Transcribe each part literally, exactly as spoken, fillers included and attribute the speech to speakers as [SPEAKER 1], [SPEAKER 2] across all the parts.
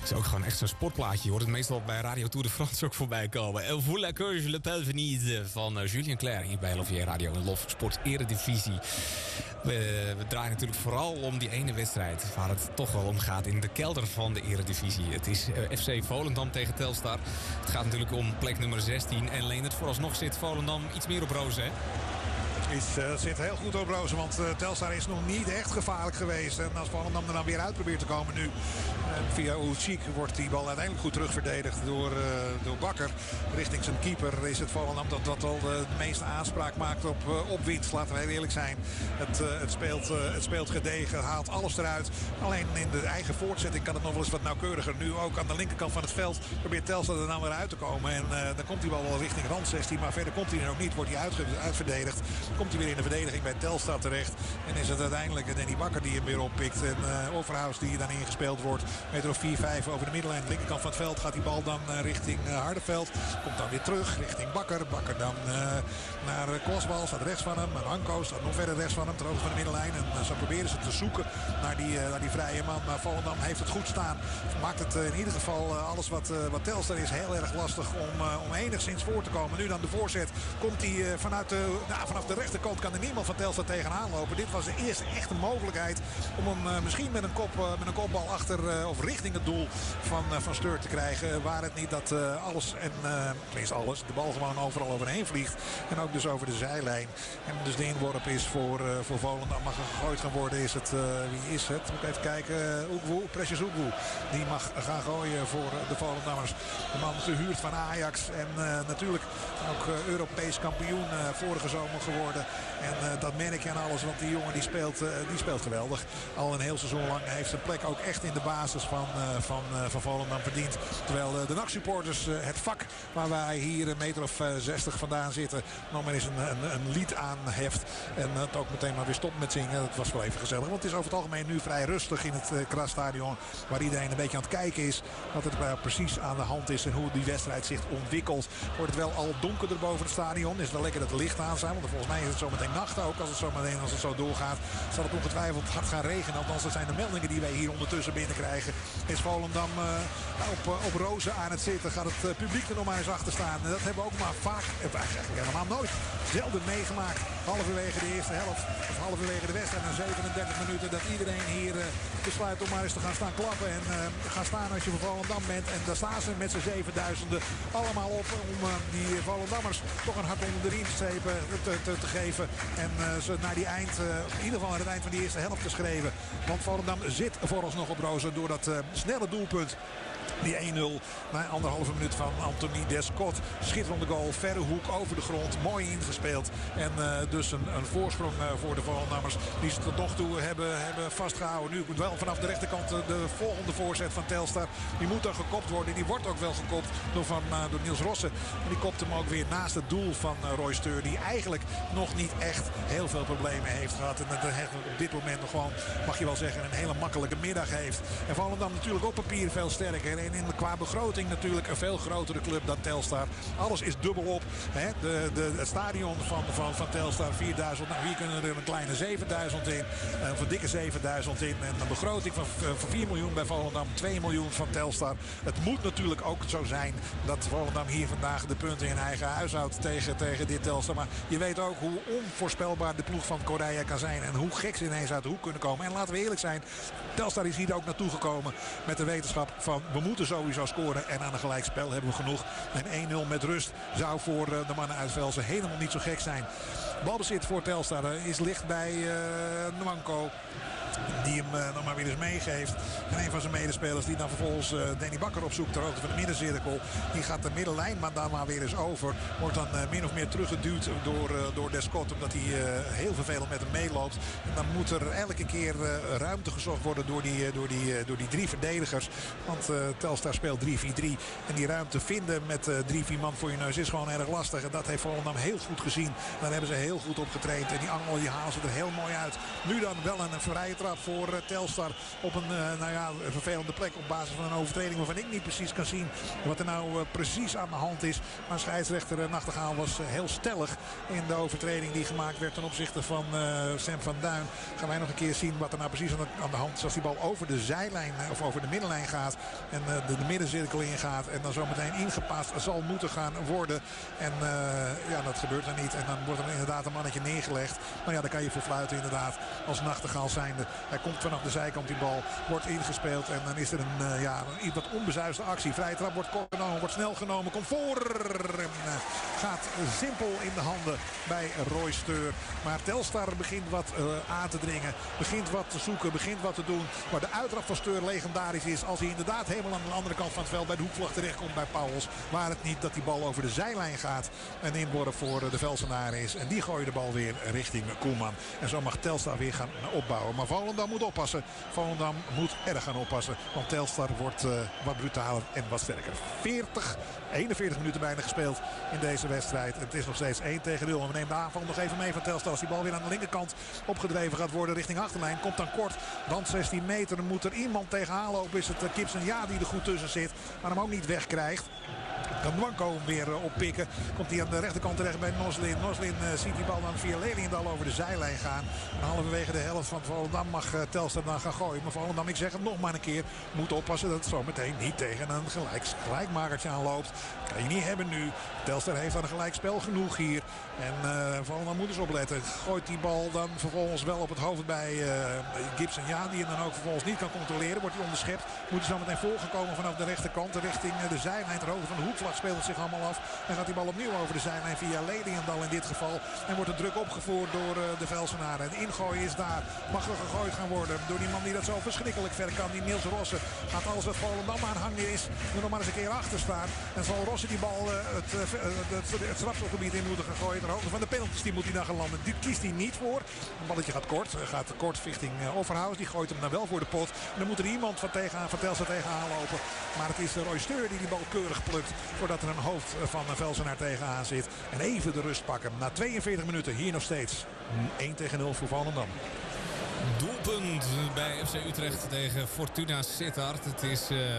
[SPEAKER 1] is ook gewoon echt zo'n sportplaatje. Je hoort het meestal bij Radio Tour de France ook voorbij komen. El vous la courge le pelvenise van Julien Clerc hier bij L V R Radio en Lof Sport Eredivisie. We, we draaien natuurlijk vooral om die ene wedstrijd waar het toch wel om gaat in de kelder van de Eredivisie. Het is uh, F C Volendam tegen Telstar. Het gaat natuurlijk om plek nummer zestien. En Leendert, vooralsnog zit Volendam iets meer op rozen, hè?
[SPEAKER 2] Is, uh, zit heel goed op rozen, want uh, Telstar is nog niet echt gevaarlijk geweest. En als Volendam er dan weer uit probeert te komen nu. En via Ucik wordt die bal uiteindelijk goed terugverdedigd door, uh, door Bakker. Richting zijn keeper is het Volendam dat, dat al de meeste aanspraak maakt op, uh, op winst. Laten we heel eerlijk zijn. Het, uh, het, speelt, uh, het speelt gedegen, haalt alles eruit. Alleen in de eigen voortzetting kan het nog wel eens wat nauwkeuriger. Nu ook aan de linkerkant van het veld probeert Telstar er nou weer uit te komen. En uh, dan komt die bal wel richting rand zestien. Maar verder komt hij er ook niet. Wordt hij uitge- uitverdedigd. Komt hij weer in de verdediging bij Telstar terecht. En is het uiteindelijk Danny Bakker die hem weer oppikt. En uh, Overhaus die dan ingespeeld wordt. Meter of vier vijf over de middenlijn. De linkerkant van het veld gaat die bal dan uh, richting uh, Hardenveld. Komt dan weer terug richting Bakker. Bakker dan uh, naar uh, Kosbal. Staat rechts van hem. En Hanko staat nog verder rechts van hem. Ter hoogte van de middenlijn. En uh, zo proberen ze te zoeken naar die, uh, naar die vrije man. Maar Volendam heeft het goed staan. Maakt het uh, in ieder geval uh, alles wat, uh, wat Telstar is heel erg lastig om, uh, om enigszins voor te komen. Nu dan de voorzet. Komt hij uh, vanuit de, nou, vanaf de rechterkant. Kan er niemand van Telstar tegenaan lopen. Dit was de eerste echte mogelijkheid om hem uh, misschien met een, kop, uh, met een kopbal achter uh, of richting het doel van, uh, van Steur te krijgen. Waar het niet dat uh, alles en uh, tenminste alles, de bal gewoon overal overheen vliegt. En ook dus over de zijlijn. En dus de inworp is voor, uh, voor Volendam. Mag er gegooid gaan worden. Is het, uh, wie is het? Moet ik even kijken. Uh, Oegwoe, Precious Oegwoe. Die mag gaan gooien voor de Volendammers. De man gehuurd van Ajax. En uh, natuurlijk ook uh, Europees kampioen uh, vorige zomer geworden. En uh, dat merk je aan alles, want die jongen die speelt, uh, die speelt geweldig. Al een heel seizoen lang heeft zijn plek ook echt in de basis van, uh, van, uh, van Volendam verdiend. Terwijl uh, de N A C-supporters uh, het vak waar wij hier een meter of uh, zestig vandaan zitten nog maar eens een, een, een lied aan heft. En het uh, ook meteen maar weer stopt met zingen. Dat was wel even gezellig, want het is over het algemeen nu vrij rustig in het uh, Krasstadion. Waar iedereen een beetje aan het kijken is wat er uh, precies aan de hand is en hoe die wedstrijd zich ontwikkelt. Wordt het wel al donkerder boven het stadion. Is het wel lekker dat de licht aan zijn, want volgens mij is het zometeen nacht ook. Als het zo meteen als het zo doorgaat, zal het ongetwijfeld hard gaan regenen. Althans, dat zijn de meldingen die wij hier ondertussen binnenkrijgen. Is Volendam uh, op, uh, op rozen aan het zitten. Gaat het uh, publiek er nog maar eens achter staan. En dat hebben we ook maar vaak, uh, eigenlijk helemaal nooit, zelden meegemaakt. Halverwege de eerste helft, of halverwege de wedstrijd na zevenendertig minuten. Dat iedereen hier uh, besluit om maar eens te gaan staan klappen. En uh, gaan staan als je van Volendam bent. En daar staan ze met z'n zevenduizenden allemaal op. Om uh, die Volendammers toch een hart onder de riem te strepen, te, te, te geven. En uh, ze naar die eind, uh, in ieder geval aan het eind van die eerste helft te schreven. Want Volendam zit vooralsnog op rozen door dat uh, snelle doelpunt. Die één nul na anderhalve minuut van Anthony Descott. Schitterende goal, verre hoek over de grond. Mooi ingespeeld. En uh, dus een, een voorsprong uh, voor de Volendammers. Die ze tot nog toe hebben, hebben vastgehouden. Nu moet wel vanaf de rechterkant uh, de volgende voorzet van Telstar. Die moet dan gekopt worden. Die wordt ook wel gekopt door, van, uh, door Niels Rossen. En die kopt hem ook weer naast het doel van uh, Roy Steur. Die eigenlijk nog niet echt heel veel problemen heeft gehad. En dat op dit moment nog gewoon, mag je wel zeggen, een hele makkelijke middag heeft. En Volendam natuurlijk op papier veel sterker. En in, qua begroting natuurlijk een veel grotere club dan Telstar. Alles is dubbel op. Hè? De, de, het stadion van, van, van Telstar vierduizend. Nou, hier kunnen er een kleine zevenduizend in. Of een dikke zevenduizend in. En een begroting van, van vier miljoen bij Volendam. twee miljoen van Telstar. Het moet natuurlijk ook zo zijn dat Volendam hier vandaag de punten in eigen huis houdt tegen, tegen dit Telstar. Maar je weet ook hoe onvoorspelbaar de ploeg van Correa kan zijn. En hoe gek ze ineens uit de hoek kunnen komen. En laten we eerlijk zijn. Telstar is hier ook naartoe gekomen met de wetenschap van we moeten sowieso scoren. En aan een gelijkspel hebben we genoeg. En één nul met rust zou voor de mannen uit Velsen helemaal niet zo gek zijn. Balbezit voor Telstar is licht bij uh, Nwanko. Die hem uh, nog maar weer eens meegeeft. En een van zijn medespelers die dan vervolgens uh, Danny Bakker opzoekt ter hoogte van de middencirkel. Die gaat de middenlijn maar daar maar weer eens over. Wordt dan uh, min of meer teruggeduwd door, uh, door Descott. Omdat hij uh, heel vervelend met hem meeloopt. En dan moet er elke keer uh, ruimte gezocht worden door die, uh, door, die, uh, door die drie verdedigers. Want uh, Telstar speelt drie vier drie. En die ruimte vinden met uh, drie vier man voor je neus is gewoon erg lastig. En dat heeft Volendam heel goed gezien. Daar hebben ze heel goed op getraind. En die angel die halen ze er heel mooi uit. Nu dan wel een vrije trap voor uh, Telstar op een uh, nou ja, vervelende plek op basis van een overtreding waarvan ik niet precies kan zien wat er nou uh, precies aan de hand is. Maar scheidsrechter uh, Nachtegaal was uh, heel stellig in de overtreding die gemaakt werd ten opzichte van uh, Sam van Duin. Gaan wij nog een keer zien wat er nou precies aan de, aan de hand is als die bal over de zijlijn uh, of over de middenlijn gaat. En uh, de, de middencirkel ingaat. En dan zometeen ingepast zal moeten gaan worden. En uh, ja, dat gebeurt er niet. En dan wordt er inderdaad een mannetje neergelegd. Nou ja, daar kan je voor fluiten inderdaad. Als nachtegaal zijnde. Hij komt vanaf de zijkant, die bal wordt ingespeeld. En dan is er een, uh, ja, een iets wat onbezuisde actie. Vrije trap wordt kort genomen, wordt snel genomen. Komt voor. En, uh, gaat simpel in de handen bij Roy Steur. Maar Telstar begint wat uh, aan te dringen. Begint wat te zoeken, begint wat te doen. Maar de uittrap van Steur legendarisch is. Als hij inderdaad helemaal aan de andere kant van het veld bij de hoekvlag terechtkomt bij Pauwels. Waar het niet dat die bal over de zijlijn gaat. En inworp voor de Velsenaren is. En die gooien de bal weer richting Koeman. En zo mag Telstar weer gaan opbouwen. Maar Volendam moet oppassen. Volendam moet erg gaan oppassen. Want Telstar wordt uh, wat brutaler en wat sterker. veertig, eenenveertig minuten bijna gespeeld in deze wedstrijd. Het is nog steeds één tegen nul. En we nemen de aanval nog even mee van Telstar. Als die bal weer aan de linkerkant opgedreven gaat worden richting achterlijn. Komt dan kort. Rand zestien meter. Dan moet er iemand tegenaan lopen. Is het uh, Gibson ja die er goed tussen zit. Maar hem ook niet wegkrijgt. Kan Nwanko hem weer uh, oppikken. Komt hij aan de rechterkant terecht bij Noslin. Noslin uh, ziet die bal dan via Leliendal over de zijlijn gaan. En halverwege de helft van Volendam mag uh, Telstar dan gaan gooien. Maar Volendam, ik zeg het nog maar een keer, moet oppassen dat het zo meteen niet tegen een gelijk, gelijkmakertje aanloopt. Kan je niet hebben nu. Telstar heeft dan een gelijkspel genoeg hier. En uh, Volendam moet eens opletten. Gooit die bal dan vervolgens wel op het hoofd bij uh, Gibson. Ja, die hem dan ook vervolgens niet kan controleren. Wordt hij onderschept. Moet hij zo meteen volgekomen vanaf de rechterkant. Richting uh, de zijlijn. Ter hoogte van de hoekvlag speelt het zich allemaal af. En gaat die bal opnieuw over de zijlijn via Leliendal in dit geval. En wordt de druk opgevoerd door uh, de Velsenaren. De ingooi is daar. Mag er gegooid gaan worden door die man die dat zo verschrikkelijk ver kan. Die Niels Rossen. Gaat alles wat Volendam aanhangen is. Moet nog maar eens een keer achter staan. En zal Rossen die bal uh, het, uh, het, het, het strafschopgebied in moeten gaan gooien. Ter hoogte van de penalties die moet hij dan gaan landen. Die kiest hij niet voor. Een balletje gaat kort. Gaat kort richting uh, Overhaus. Die gooit hem dan wel voor de pot. En dan moet er iemand van, tegenaan, van Telstar tegenaan lopen. Maar het is de Roy Steur die die bal keurig plukt. Voordat er een hoofd van Velsenaar tegenaan zit. En even de rust pakken. Na tweeënveertig minuten hier nog steeds één tegen nul voor Volendam.
[SPEAKER 1] Doelpunt bij F C Utrecht tegen Fortuna Sittard. Het is uh,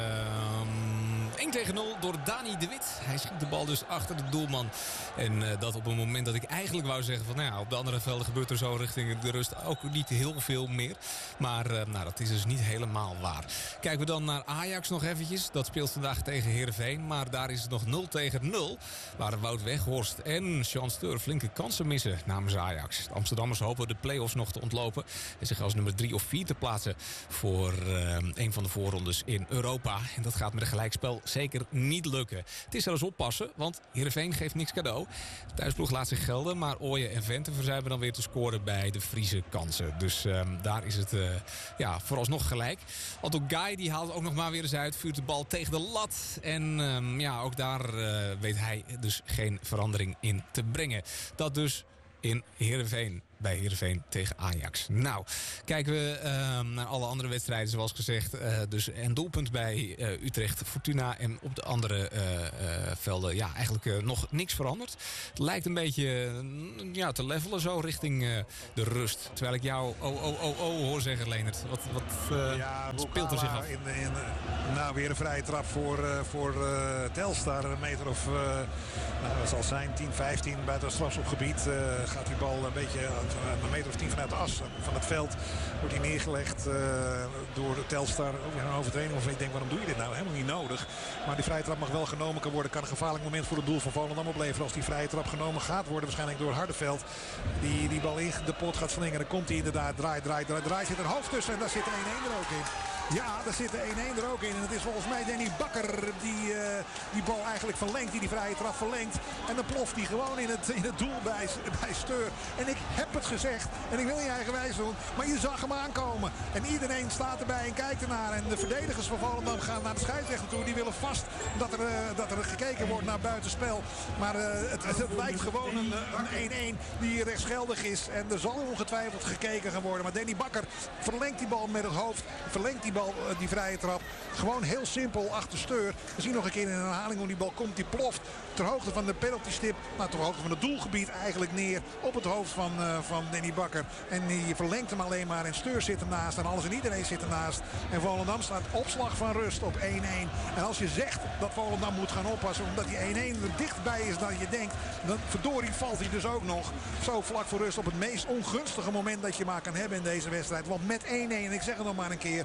[SPEAKER 1] één tegen nul door Dani de Wit. Hij schiet de bal dus achter de doelman. En uh, dat op een moment dat ik eigenlijk wou zeggen van nou ja, op de andere velden gebeurt er zo richting de rust ook niet heel veel meer. Maar uh, nou, dat is dus niet helemaal waar. Kijken we dan naar Ajax nog eventjes. Dat speelt vandaag tegen Heerenveen. Maar daar is het nog nul tegen nul. Waar Wout Weghorst en Jean Steur flinke kansen missen namens Ajax. De Amsterdammers hopen de play-offs nog te ontlopen. En zich als nummer drie of vier te plaatsen voor uh, een van de voorrondes in Europa. En dat gaat met een gelijkspel zeker niet lukken. Het is zelfs oppassen, want Heerenveen geeft niks cadeau. De thuisploeg laat zich gelden, maar Ooyen en Vente verzuimen dan weer te scoren bij de Friese kansen. Dus um, daar is het uh, ja, vooralsnog gelijk. Otto Guy die haalt ook nog maar weer eens uit, vuurt de bal tegen de lat. En um, ja, ook daar uh, weet hij dus geen verandering in te brengen. Dat dus in Heerenveen. Bij Heerenveen tegen Ajax. Nou, kijken we uh, naar alle andere wedstrijden zoals gezegd. Uh, dus een doelpunt bij uh, Utrecht, Fortuna. En op de andere uh, uh, velden ja, eigenlijk uh, nog niks veranderd. Het lijkt een beetje uh, ja, te levelen zo richting uh, de rust. Terwijl ik jou oh, oh, oh, oh hoor zeggen, Leendert. Wat, wat uh,
[SPEAKER 2] ja,
[SPEAKER 1] speelt er zich af?
[SPEAKER 2] In, in, nou, weer een vrije trap voor, uh, voor uh, Telstar. Een meter of, uh, nou, dat zal zijn, tien, vijftien buiten het strafschopgebied. Uh, gaat die bal een beetje een meter of tien vanuit de as van het veld. Wordt hij neergelegd uh, door de Telstar. Ook weer een overtreding. Of ik denk, waarom doe je dit nou? Helemaal niet nodig. Maar die vrije trap mag wel genomen kan worden. Kan een gevaarlijk moment voor het doel van Volendam opleveren. Als die vrije trap genomen gaat worden. Waarschijnlijk door Hardenveld. Die die bal in de pot gaat slingeren. Dan komt hij inderdaad. Draai, draai, draai, draai. Zit een hoofd tussen. En daar zit de één-één er ook in. Ja, daar zit de één-één er ook in. En het is volgens mij Danny Bakker die uh, die bal eigenlijk verlengt. Die die vrije trap verlengt. En dan ploft hij gewoon in het, in het doel bij, bij Steur. En ik heb het gezegd. En ik wil je eigenwijs doen. Maar je zag hem aankomen. En iedereen staat erbij en kijkt ernaar. En de verdedigers van Volendam gaan naar de scheidsrechter toe. Die willen vast dat er, uh, dat er gekeken wordt naar buitenspel. Maar uh, het, het, het lijkt gewoon een één-één die rechtsgeldig is. En er zal ongetwijfeld gekeken gaan worden. Maar Danny Bakker verlengt die bal met het hoofd. Verlengt die bal, uh, die vrije trap. Gewoon heel simpel achter Steur. We zien nog een keer in een herhaling hoe die bal komt. Die ploft ter hoogte van de penaltystip. Nou, ter hoogte van het doelgebied eigenlijk neer. Op het hoofd van, uh, van Danny Bakker. En die verlengt hem alleen maar. En Steur zit ernaast. En alles en iedereen zit ernaast. En Volendam staat opslag van rust op één-één. En als je zegt dat Volendam moet gaan oppassen. Omdat die één-één er dichtbij is dan je denkt. Dan verdorie valt hij dus ook nog. Zo vlak voor rust op het meest ongunstige moment dat je maar kan hebben in deze wedstrijd. Want met één-één, en ik zeg het nog maar een keer.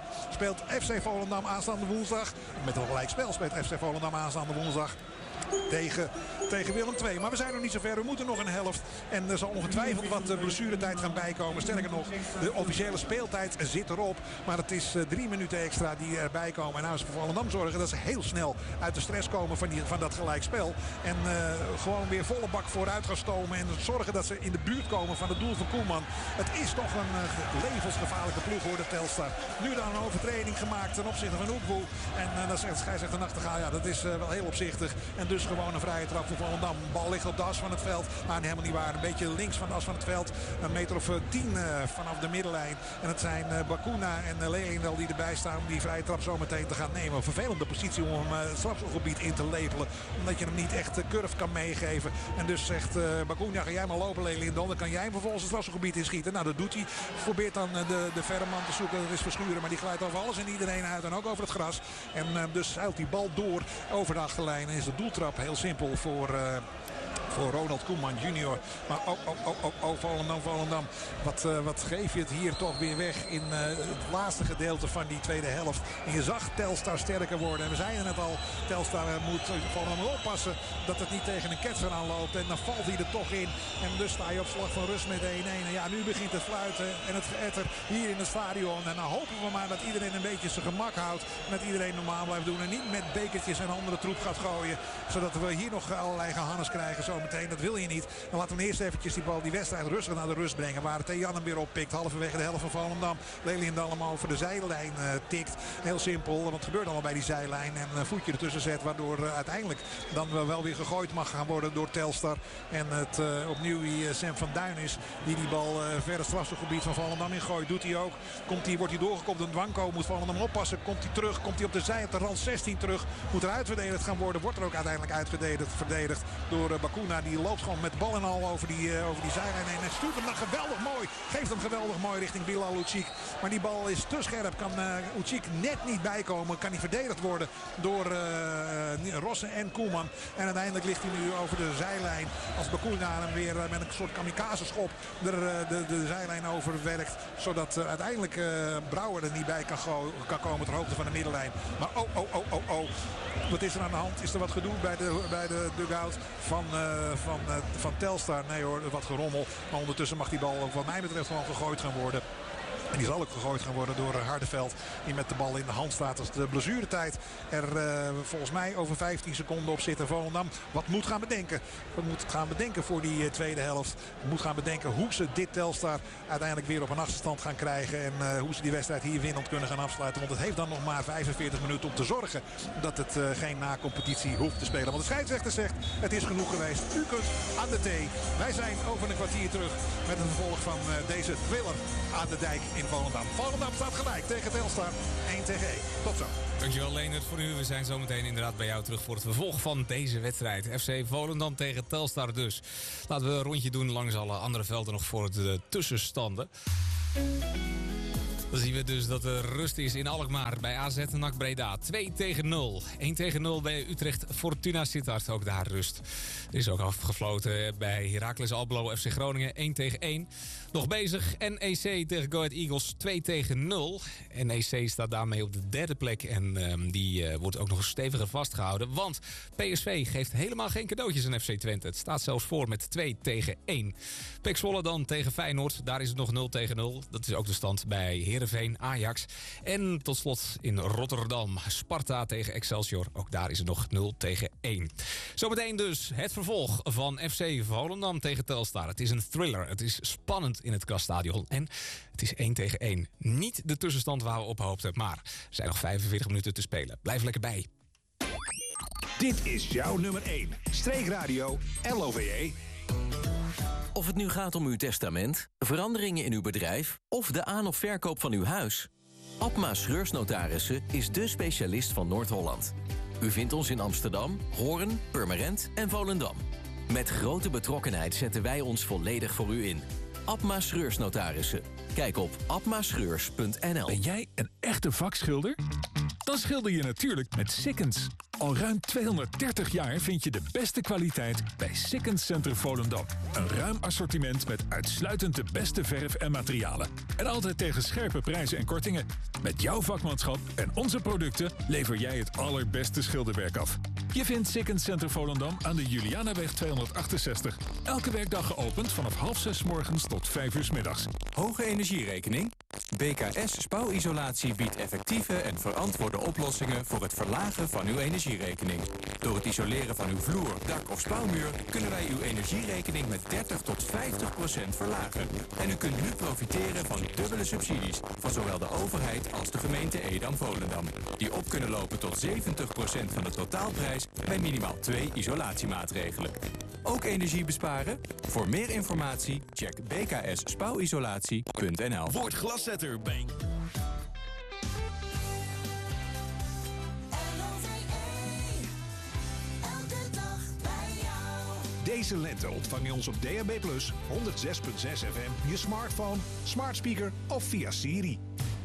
[SPEAKER 2] speelt F C Volendam aanstaande woensdag. Met een gelijkspel speelt F C Volendam aanstaande woensdag. Tegen, tegen Willem twee. Maar we zijn nog niet zo ver. We moeten nog een helft. En er zal ongetwijfeld wat blessuretijd gaan bijkomen. Sterker nog, de officiële speeltijd zit erop. Maar het is drie minuten extra die erbij komen. En nou is het voor Volendam zorgen dat ze heel snel uit de stress komen van, die, van dat gelijkspel. En uh, gewoon weer volle bak vooruit gaan stomen. En zorgen dat ze in de buurt komen van het doel van Koeman. Het is toch een uh, levensgevaarlijke ploeg voor de Telstar. Nu dan een overtreding gemaakt ten opzichte van Oekwoe. En uh, dan zegt scheidsrechter Nachtegaal, ja, dat is uh, wel heel opzichtig. En dus gewoon een vrije trap voor Volendam. De bal ligt op de as van het veld. Maar helemaal niet waar. Een beetje links van de as van het veld. Een meter of tien uh, vanaf de middenlijn. En het zijn uh, Bakuna en uh, Leendal die erbij staan om die vrije trap zo meteen te gaan nemen. Een vervelende positie om hem uh, het strafschopgebied in te lepelen. Omdat je hem niet echt de uh, curve kan meegeven. En dus zegt uh, Bakuna, ga jij maar lopen Leendal. Dan kan jij hem vervolgens het strafschopgebied inschieten. Nou, dat doet hij. Probeert dan uh, de, de verre man te zoeken. Dat is Verschuren. Maar die glijdt over alles en iedereen uit. En ook over het gras. En uh, dus zeilt die bal door over de achterlijn. En is de doeltrap heel simpel voor... Uh, Voor Ronald Koeman junior. Maar oh, oh, oh, oh, oh Volendam, Volendam. Wat, uh, wat geef je het hier toch weer weg in uh, het laatste gedeelte van die tweede helft. En je zag Telstar sterker worden. En we zeiden het al, Telstar uh, moet Volendam oppassen dat het niet tegen een ketser aanloopt. En dan valt hij er toch in. En dus sta je op slag van rust met één-één. En ja, nu begint het fluiten en het geëtter hier in het stadion. En dan hopen we maar dat iedereen een beetje zijn gemak houdt. En dat iedereen normaal blijft doen. En niet met bekertjes en andere troep gaat gooien. Zodat we hier nog allerlei gehannes krijgen. Zo meteen, dat wil je niet. Dan laten we eerst eventjes die bal, die wedstrijd rustig naar de rust brengen. Waar Thejan hem weer oppikt. Halverwege de helft van Volendam. Leliendal allemaal over de zijlijn uh, tikt. Heel simpel, want het gebeurt allemaal bij die zijlijn. En een voetje ertussen zet, waardoor uh, uiteindelijk dan wel weer gegooid mag gaan worden door Telstar. En het uh, opnieuw uh, Sam van Duin is die die bal uh, ver het strafschopgebied van Volendam ingooit. Doet hij ook. Komt hij, wordt hij doorgekopt. Een dwangko moet Volendam oppassen. Komt hij terug. Komt hij op de zij, op de rand zestien terug. Moet er uitverdedigd gaan worden. Wordt er ook uiteindelijk uitverdedigd verdedigd door uh, Bakuna. Die loopt gewoon met bal en al over die, uh, over die zijlijn heen. En stuurt hem dan geweldig mooi. Geeft hem geweldig mooi richting Bilal Ucik. Maar die bal is te scherp. Kan uh, Ucik net niet bijkomen. Kan hij verdedigd worden door uh, Rossen en Koeman. En uiteindelijk ligt hij nu over de zijlijn. Als Bakuna hem weer uh, met een soort kamikaze schop er, uh, de, de zijlijn overwerkt. Zodat uh, uiteindelijk uh, Brouwer er niet bij kan, kan komen ter hoogte van de middenlijn. Maar oh, oh, oh, oh, oh. Wat is er aan de hand? Is er wat gedoe bij de, bij de dugout van, uh, van, uh, van Telstar? Nee hoor, wat gerommel. Maar ondertussen mag die bal wat mij betreft gewoon gegooid gaan worden. En die zal ook gegooid gaan worden door Hardeveld. Die met de bal in de hand staat als de blessuretijd er uh, volgens mij over vijftien seconden op zit. En Volendam wat moet gaan bedenken. Wat moet gaan bedenken voor die uh, tweede helft. Moet gaan bedenken hoe ze dit Telstar uiteindelijk weer op een achterstand gaan krijgen. En uh, hoe ze die wedstrijd hier winnend kunnen gaan afsluiten. Want het heeft dan nog maar vijfenveertig minuten om te zorgen dat het uh, geen na-competitie hoeft te spelen. Want de scheidsrechter zegt het is genoeg geweest. U kunt aan de thee. Wij zijn over een kwartier terug met een vervolg van uh, deze thriller aan de dijk in Volendam. Volendam staat gelijk tegen Telstar. één tegen één. Tot zo.
[SPEAKER 1] Dankjewel Leendert voor nu. We zijn zometeen inderdaad bij jou terug voor het vervolg van deze wedstrijd. F C Volendam tegen Telstar dus. Laten we een rondje doen langs alle andere velden nog voor de tussenstanden. Dan zien we dus dat er rust is in Alkmaar bij A Z en N A C Breda. twee tegen nul. één tegen nul bij Utrecht Fortuna Sittard. Ook daar rust. Er is ook afgefloten bij Heracles Almelo F C Groningen. één tegen één. Nog bezig. N E C tegen Go Ahead Eagles. twee tegen nul. N E C staat daarmee op de derde plek. En um, die uh, wordt ook nog steviger vastgehouden. Want P S V geeft helemaal geen cadeautjes aan F C Twente. Het staat zelfs voor met twee tegen één. P E C Zwolle dan tegen Feyenoord. Daar is het nog nul tegen nul. Dat is ook de stand bij Heerenveen Ajax. En tot slot in Rotterdam. Sparta tegen Excelsior. Ook daar is het nog nul tegen één. Zometeen dus het vervolg van F C Volendam tegen Telstar. Het is een thriller. Het is spannend in het Krasstadion. En het is één tegen één. Niet de tussenstand waar we op hoopten. Maar er zijn nog vijfenveertig minuten te spelen. Blijf lekker bij.
[SPEAKER 3] Dit is jouw nummer één. Streekradio L O V E.
[SPEAKER 4] Of het nu gaat om uw testament, veranderingen in uw bedrijf of de aan- of verkoop van uw huis. Abma Schreursnotarissen is dé specialist van Noord-Holland. U vindt ons in Amsterdam, Hoorn, Purmerend en Volendam. Met grote betrokkenheid zetten wij ons volledig voor u in. Abma Schreursnotarissen. Kijk op abmaschreurs punt n l.
[SPEAKER 3] Ben jij een echte vakschilder? Dan schilder je natuurlijk met Sikkens. Al ruim tweehonderddertig jaar vind je de beste kwaliteit bij Sikkens Center Volendam. Een ruim assortiment met uitsluitend de beste verf en materialen. En altijd tegen scherpe prijzen en kortingen. Met jouw vakmanschap en onze producten lever jij het allerbeste schilderwerk af. Je vindt Sikkens Center Volendam aan de Julianaweg tweehonderdachtenzestig. Elke werkdag geopend vanaf half zes 's morgens tot vijf uur 's middags.
[SPEAKER 5] Hoge energierekening? B K S Spouwisolatie biedt effectieve en verantwoorde oplossingen voor het verlagen van uw energierekening. Door het isoleren van uw vloer, dak of spouwmuur kunnen wij uw energierekening met dertig tot vijftig procent verlagen. En u kunt nu profiteren van dubbele subsidies van zowel de overheid als de gemeente Edam-Volendam. Die op kunnen lopen tot zeventig procent van de totaalprijs bij minimaal twee isolatiemaatregelen. Ook energie besparen? Voor meer informatie check b k s spouwisolatie punt n l.
[SPEAKER 6] Word glaszetter bij...
[SPEAKER 3] Deze lente ontvang je ons op D A B plus, honderdzes komma zes F M, je smartphone, smart speaker of via Siri.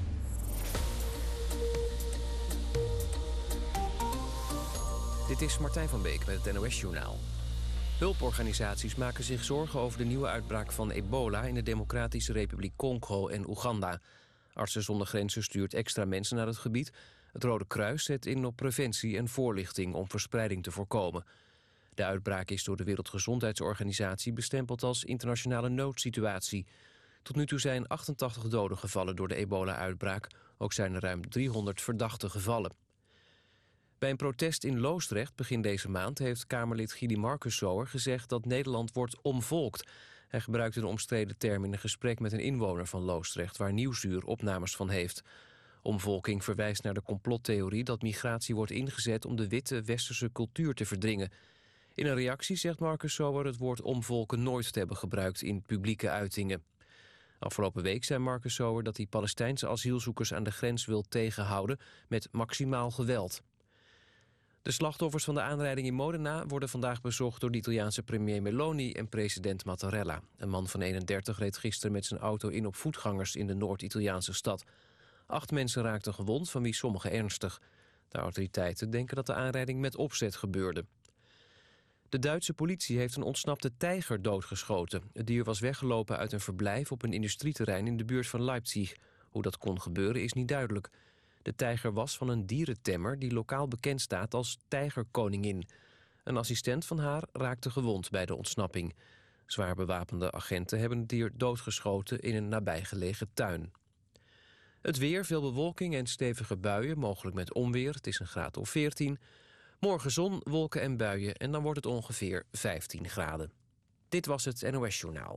[SPEAKER 7] Dit is Martijn van Beek met het N O S-journaal. Hulporganisaties maken zich zorgen over de nieuwe uitbraak van ebola in de Democratische Republiek Congo en Oeganda. Artsen zonder Grenzen stuurt extra mensen naar het gebied. Het Rode Kruis zet in op preventie en voorlichting om verspreiding te voorkomen. De uitbraak is door de Wereldgezondheidsorganisatie bestempeld als internationale noodsituatie. Tot nu toe zijn achtentachtig doden gevallen door de ebola-uitbraak. Ook zijn er ruim driehonderd verdachten gevallen. Bij een protest in Loosdrecht begin deze maand heeft Kamerlid Gili Marcussower gezegd dat Nederland wordt omvolkt. Hij gebruikte de omstreden term in een gesprek met een inwoner van Loosdrecht waar Nieuwsuur opnames van heeft. Omvolking verwijst naar de complottheorie dat migratie wordt ingezet om de witte westerse cultuur te verdringen. In een reactie zegt Marcussower het woord omvolken nooit te hebben gebruikt in publieke uitingen. Afgelopen week zei Marcussower dat hij Palestijnse asielzoekers aan de grens wil tegenhouden met maximaal geweld. De slachtoffers van de aanrijding in Modena worden vandaag bezocht door de Italiaanse premier Meloni en president Mattarella. Een man van eenendertig reed gisteren met zijn auto in op voetgangers in de Noord-Italiaanse stad. Acht mensen raakten gewond, van wie sommigen ernstig. De autoriteiten denken dat de aanrijding met opzet gebeurde. De Duitse politie heeft een ontsnapte tijger doodgeschoten. Het dier was weggelopen uit een verblijf op een industrieterrein in de buurt van Leipzig. Hoe dat kon gebeuren is niet duidelijk. De tijger was van een dierentemmer die lokaal bekend staat als tijgerkoningin. Een assistent van haar raakte gewond bij de ontsnapping. Zwaar bewapende agenten hebben het dier doodgeschoten in een nabijgelegen tuin. Het weer, veel bewolking en stevige buien, mogelijk met onweer. Het is een graad of veertien. Morgen zon, wolken en buien en dan wordt het ongeveer vijftien graden. Dit was het N O S-journaal.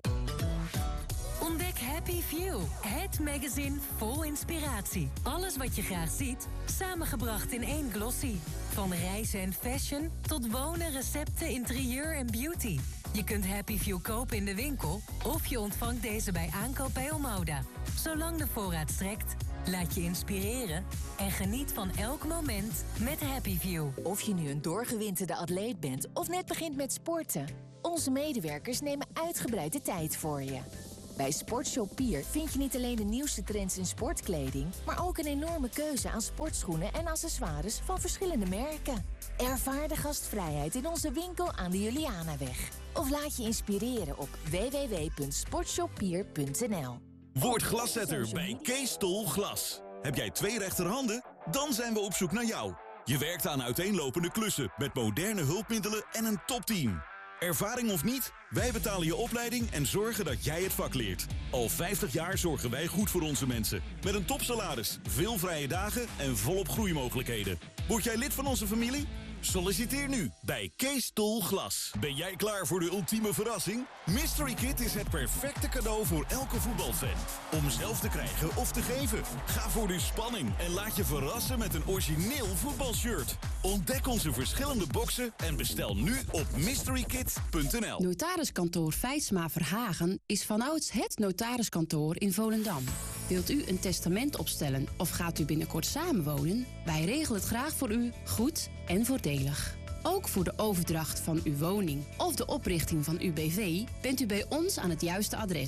[SPEAKER 8] Ontdek Happy View, het magazine vol inspiratie. Alles wat je graag ziet, samengebracht in één glossy. Van reizen en fashion tot wonen, recepten, interieur en beauty. Je kunt Happy View kopen in de winkel of je ontvangt deze bij aankoop bij Omoda. Zolang de voorraad strekt, laat je inspireren en geniet van elk moment met Happy View.
[SPEAKER 9] Of je nu een doorgewinterde atleet bent of net begint met sporten. Onze medewerkers nemen uitgebreid de tijd voor je. Bij Sportshop Pier vind je niet alleen de nieuwste trends in sportkleding, maar ook een enorme keuze aan sportschoenen en accessoires van verschillende merken. Ervaar de gastvrijheid in onze winkel aan de Julianaweg. Of laat je inspireren op w w w punt sportshoppier punt n l.
[SPEAKER 6] Word glaszetter bij Kees Tol Glas. Heb jij twee rechterhanden? Dan zijn we op zoek naar jou. Je werkt aan uiteenlopende klussen met moderne hulpmiddelen en een topteam. Ervaring of niet, wij betalen je opleiding en zorgen dat jij het vak leert. Al vijftig jaar zorgen wij goed voor onze mensen. Met een topsalaris, veel vrije dagen en volop groeimogelijkheden. Word jij lid van onze familie? Solliciteer nu bij Kees Tol Glas. Ben jij klaar voor de ultieme verrassing? Mystery Kit is het perfecte cadeau voor elke voetbalfan. Om zelf te krijgen of te geven. Ga voor de spanning en laat je verrassen met een origineel voetbalshirt. Ontdek onze verschillende boxen en bestel nu op mystery kit punt n l.
[SPEAKER 10] Notariskantoor Feitsma Verhagen is vanouds het notariskantoor in Volendam. Wilt u een testament opstellen of gaat u binnenkort samenwonen? Wij regelen het graag voor u, goed en voordelig. Ook voor de overdracht van uw woning of de oprichting van uw B V bent u bij ons aan het juiste adres.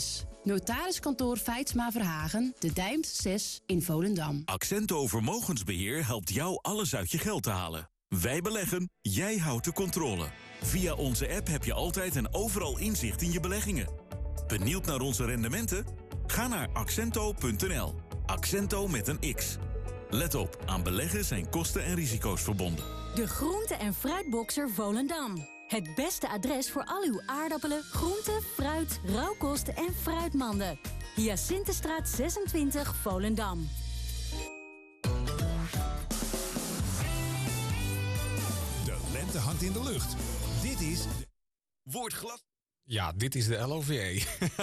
[SPEAKER 10] Notariskantoor Feitsma Verhagen, De Dijmt zes in Volendam.
[SPEAKER 6] Accento Vermogensbeheer helpt jou alles uit je geld te halen. Wij beleggen, jij houdt de controle. Via onze app heb je altijd en overal inzicht in je beleggingen. Benieuwd naar onze rendementen? Ga naar accento punt n l. Accento met een X. Let op, aan beleggen zijn kosten en risico's verbonden.
[SPEAKER 11] De Groente- en Fruitboxer Volendam. Het beste adres voor al uw aardappelen, groenten, fruit, rauwkost en fruitmanden. Hyacinthestraat zesentwintig, Volendam.
[SPEAKER 12] De lente hangt in de lucht. Dit is...
[SPEAKER 6] Word glad.
[SPEAKER 1] Ja, dit is de L O V E.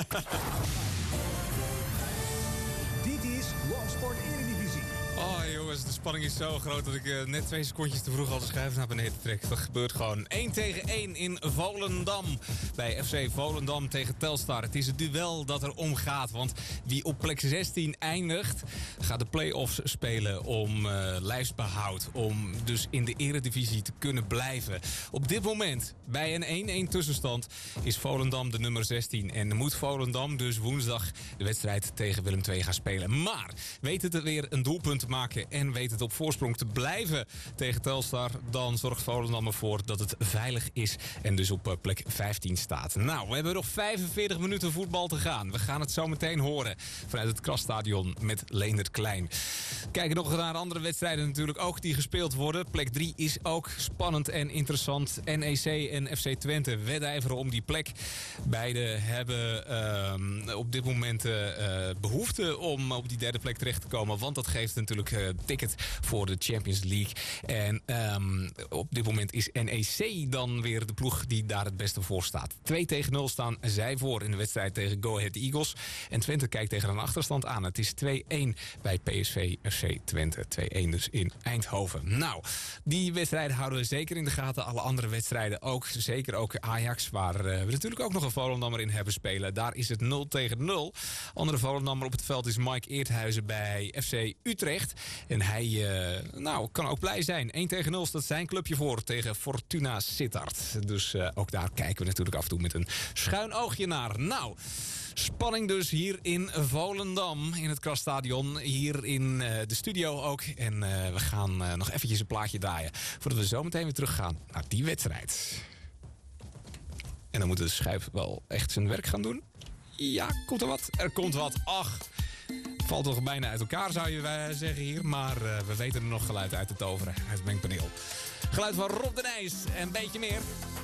[SPEAKER 12] Dit is Wallsport Eredivisie.
[SPEAKER 1] Oh jongens, de spanning is zo groot dat ik uh, net twee secondjes te vroeg al de schijf naar beneden trek. Dat gebeurt gewoon. één tegen één in Volendam. Bij F C Volendam tegen Telstar. Het is het duel dat er om gaat. Want wie op plek zestien eindigt, gaat de play-offs spelen om uh, lijfsbehoud. Om dus in de Eredivisie te kunnen blijven. Op dit moment, bij een één-één tussenstand, is Volendam de nummer zestien. En moet Volendam dus woensdag de wedstrijd tegen Willem twee gaan spelen. Maar weet het er weer een doelpunt te maken en weet het op voorsprong te blijven tegen Telstar, dan zorgt Volendam ervoor dat het veilig is en dus op plek vijftien staat. Nou, we hebben nog vijfenveertig minuten voetbal te gaan. We gaan het zo meteen horen vanuit het Krasstadion met Leendert Klein. Kijken nog naar andere wedstrijden natuurlijk ook die gespeeld worden. Plek drie is ook spannend en interessant. N E C en F C Twente wedijveren om die plek. Beide hebben uh, op dit moment uh, behoefte om op die derde plek terecht te komen, want dat geeft natuurlijk uh, ticket voor de Champions League. En um, op dit moment is N E C dan weer de ploeg die daar het beste voor staat. twee tegen nul staan zij voor in de wedstrijd tegen Go Ahead Eagles. En Twente kijkt tegen een achterstand aan. Het is twee-één bij P S V F C Twente. twee-één dus in Eindhoven. Nou, die wedstrijden houden we zeker in de gaten. Alle andere wedstrijden ook. Zeker ook Ajax, waar uh, we natuurlijk ook nog een Volendammer in hebben spelen. Daar is het nul tegen nul. Andere Volendammer op het veld is Mike Eerthuizen bij F C Utrecht. En hij uh, nou, kan ook blij zijn. één tegen nul staat zijn clubje voor tegen Fortuna Sittard. Dus uh, ook daar kijken we natuurlijk af en toe met een schuin oogje naar. Nou, spanning dus hier in Volendam, in het Krasstadion. Hier in uh, de studio ook. En uh, we gaan uh, nog eventjes een plaatje draaien voordat we zo meteen weer teruggaan naar die wedstrijd. En dan moet de schuif wel echt zijn werk gaan doen. Ja, komt er wat? Er komt wat. Ach, valt toch bijna uit elkaar, zou je zeggen hier. Maar uh, we weten er nog geluid uit te toveren, uit het mengpaneel. Geluid van Rob de Nijs en een beetje meer.